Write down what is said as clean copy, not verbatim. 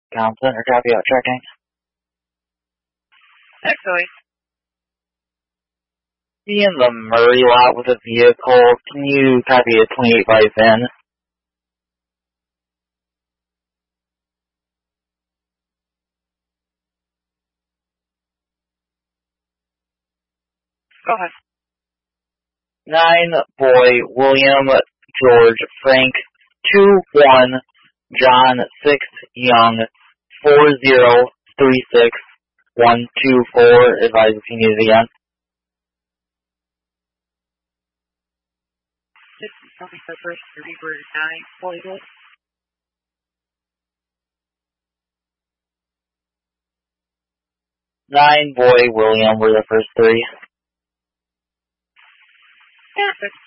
Town Center, copy out, checking. Excellent. Be in the Murray lot with a vehicle. Can you copy a 28 in? Go ahead. 9, Boy, William, George, Frank, 2-1, John, 6, Young, 4036-124. Advise if you need it again. This is probably the first 3 for 9, Boy. 9, Boy, William were the first 3. Perfect.